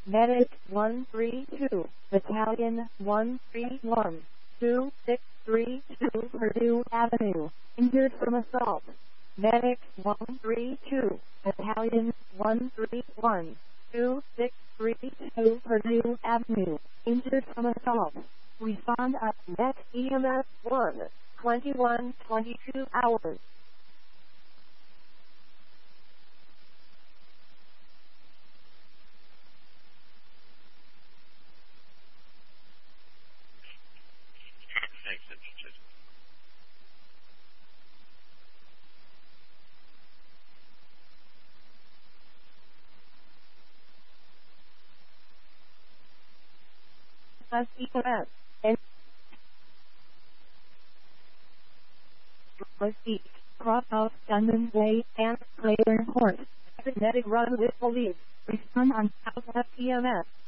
Medic 132, Battalion 131, 2632 Purdue Avenue, injured from assault. Medic 132, Battalion 131, 2632 Purdue Avenue, injured from assault. Respond at Met EMS 1, 21:22 hours. Thanks, interested. EMS and East, cross off Gunman Way and Claiborne Court. Medic run with police. Respond on Southwest EMS.